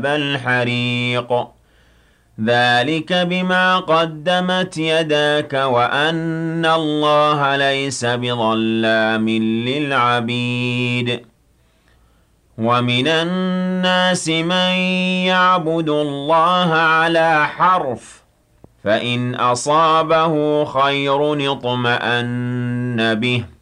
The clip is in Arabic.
الحريق ذلك بما قدمت يداك وأن الله ليس بظلام للعبيد ومن الناس من يعبد الله على حرف فإن أصابه خير اطمأن به